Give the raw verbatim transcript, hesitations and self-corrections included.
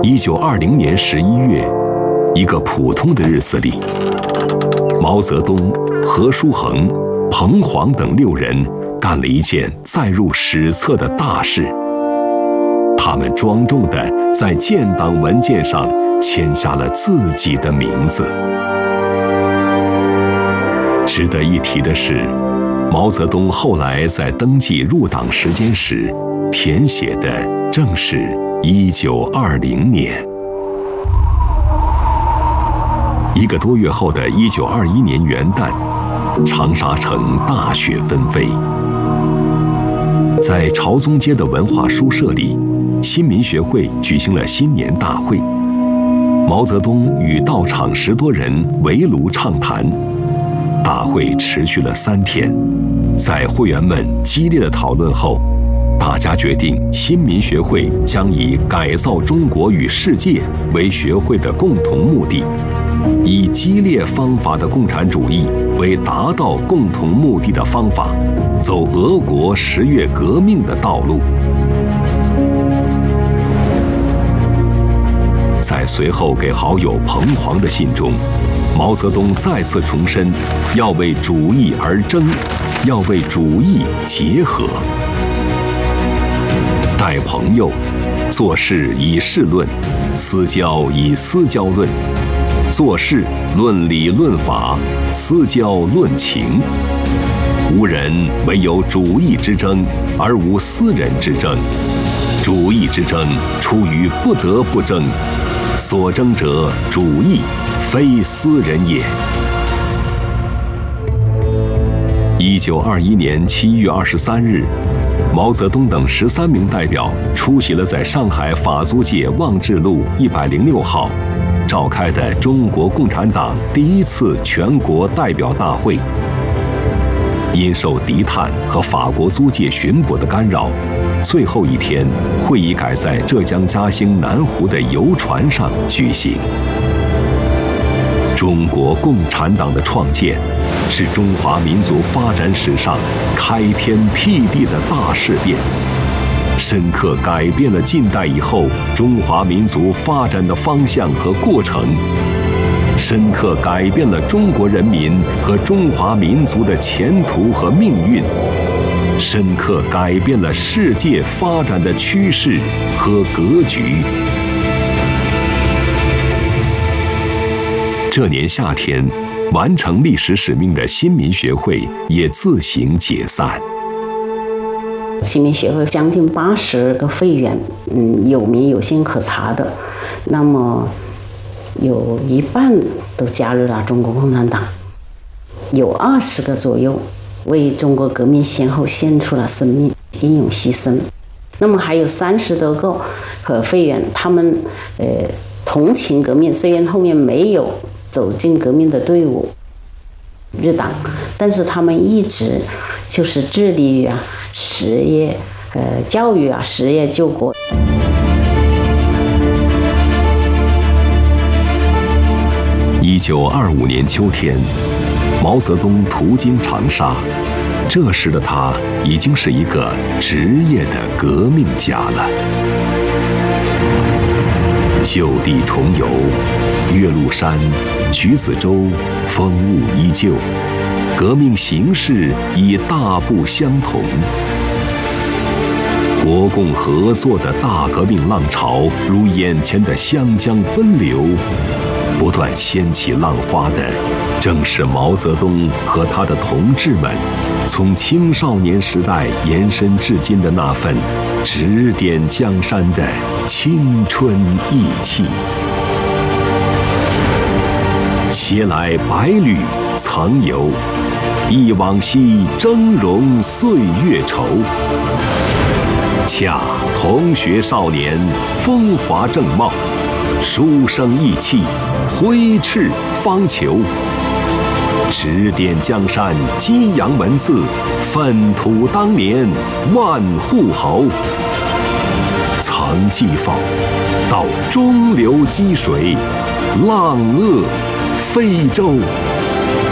一九二零年十一月，一个普通的日子里，毛泽东、何书衡、彭黄等六人干了一件载入史册的大事。他们庄重地在建党文件上签下了自己的名字。值得一提的是，毛泽东后来在登记入党时间时，填写的正是一九二零年。一个多月后的一九二一年元旦，长沙城大雪纷飞。在朝宗街的文化书社里，新民学会举行了新年大会。毛泽东与到场十多人围炉畅谈。大会持续了三天，在会员们激烈的讨论后，大家决定新民学会将以改造中国与世界为学会的共同目的，以激烈方法的共产主义为达到共同目的的方法，走俄国十月革命的道路。在随后给好友彭黄的信中，毛泽东再次重申要为主义而争，要为主义结合。待朋友，做事以事论，私交以私交论，做事论理论法，私交论情。无人唯有主义之争，而无私人之争。主义之争出于不得不争，所争者主义，非私人也。一九二一年七月二十三日，毛泽东等十三名代表出席了在上海法租界望志路一百零六号召开的中国共产党第一次全国代表大会。因受敌探和法国租界巡捕的干扰，最后一天会议改在浙江嘉兴南湖的游船上举行。中国共产党的创建是中华民族发展史上开天辟地的大事变，深刻改变了近代以后中华民族发展的方向和过程，深刻改变了中国人民和中华民族的前途和命运，深刻改变了世界发展的趋势和格局。这年夏天，完成历史使命的新民学会也自行解散。 新民学会将近八十个会员，嗯，有名有姓可查的，那么有一半都加入了中国共产党，有二十个左右为中国革命先后献出了生命，英勇牺牲。那么还有三十多个和会员，他们呃同情革命，虽然后面没有走进革命的队伍入党，但是他们一直就是致力于啊实业、呃教育啊、实业救国。 一九二五年秋天，毛泽东途经长沙，这时的他已经是一个职业的革命家了。就地重游，岳麓山、橘子洲，风物依旧，革命形势已大不相同。国共合作的大革命浪潮如眼前的湘江奔流，不断掀起浪花的，正是毛泽东和他的同志们从青少年时代延伸至今的那份指点江山的青春意气。携来百侣曾游，忆往昔峥嵘岁月稠。恰同学少年风华正茂，书生意气挥斥方遒。指点江山激扬文字，粪土当年万户侯。曾记否，到中流击水，浪遏非洲。